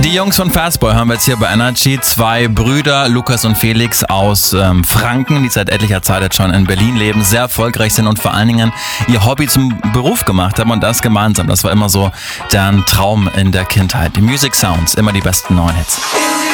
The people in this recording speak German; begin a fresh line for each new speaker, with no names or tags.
Die Jungs von Fastboy hören wir jetzt hier bei Energy. Zwei Brüder, Lukas und Felix aus Franken, die seit etlicher Zeit jetzt schon in Berlin leben, sehr erfolgreich sind und vor allen Dingen ihr Hobby zum Beruf gemacht haben und das gemeinsam. Das war immer so deren Traum in der Kindheit. Die Music Sounds, immer die besten neuen Hits.